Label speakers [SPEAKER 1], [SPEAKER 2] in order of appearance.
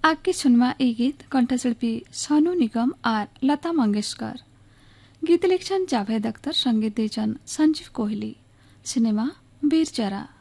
[SPEAKER 1] आगे सुनमा ये गीत कंठशिल्पी सोनू निगम और लता मंगेशकर। गीत लिखछन् जावेद अख्तर, संगीत दिएछन् सञ्जीव कोहली। सिनेमा वीर जरा।